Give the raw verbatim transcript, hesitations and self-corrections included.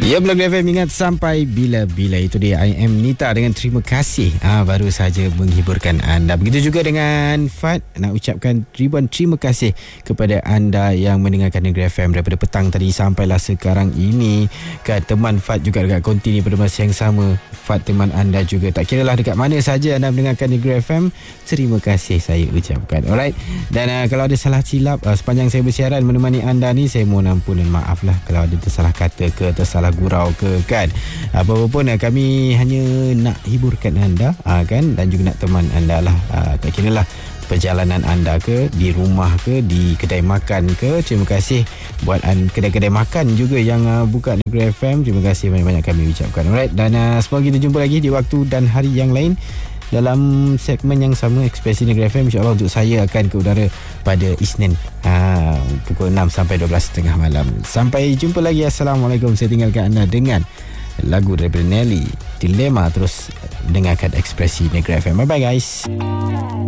Ya, Blog F M, ingat sampai bila-bila. Itu dia I Am Nita dengan terima kasih. Ah, baru saja menghiburkan anda. Begitu juga dengan Fad. Nak ucapkan ribuan terima kasih kepada anda yang mendengarkan Negeri F M daripada petang tadi sampailah sekarang ini. Kan, teman Fad juga dekat kontinu pada masa yang sama. Fad teman anda juga. Tak kira lah dekat mana saja anda mendengarkan Negeri F M. Terima kasih saya ucapkan. Alright. Dan uh, kalau ada salah silap uh, sepanjang saya bersiaran menemani anda ni, saya mohon ampun dan maaf lah kalau ada tersalah kata ke, tersalah gurau ke, kan. Apa-apa pun uh, kami hanya nak hiburkan anda, uh, kan, dan juga nak teman anda lah. Uh, tak kira lah perjalanan anda ke, di rumah ke, di kedai makan ke. Terima kasih buat uh, kedai-kedai makan juga yang uh, buka Negeri F M. Terima kasih banyak-banyak kami ucapkan. Alright. Dan uh, semoga kita jumpa lagi di waktu dan hari yang lain dalam segmen yang sama, Ekspresi Negeri F M. InsyaAllah untuk saya akan ke udara pada Isnin ha, pukul enam sampai dua belas tiga puluh malam. Sampai jumpa lagi. Assalamualaikum. Saya tinggalkan anda dengan lagu daripada Nelly, Dilema. Terus dengarkan Ekspresi Negeri F M. Bye bye guys.